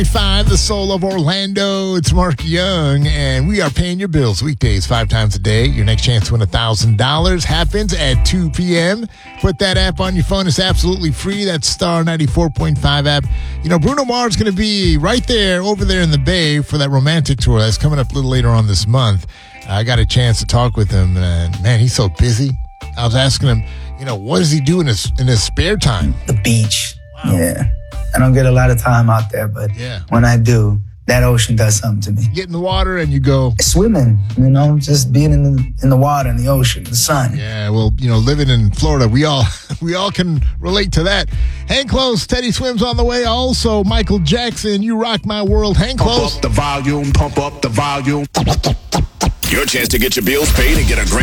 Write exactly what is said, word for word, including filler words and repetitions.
Five, the soul of Orlando. It's Mark Young, and we are paying your bills weekdays five times a day. Your next chance to win one thousand dollars happens at two p.m. Put that app on your phone. It's absolutely free. That's Star ninety-four point five app. You know, Bruno Mars is going to be right there, over there in the Bay for that romantic tour that's coming up a little later on this month. I got a chance to talk with him, and man, he's so busy. I was asking him, you know, what does he do in his in his spare time? The beach. Wow. Yeah. I don't get a lot of time out there, but yeah. when I do, that ocean does something to me. You get in the water and you go swimming, you know, just being in the in the water, in the ocean, the sun. Yeah, well, you know, living in Florida, we all we all can relate to that. Hang close, Teddy Swims on the way. Also, Michael Jackson, You Rock My World. Hang close. Pump up the volume, pump up the volume. Your chance to get your bills paid and get a grand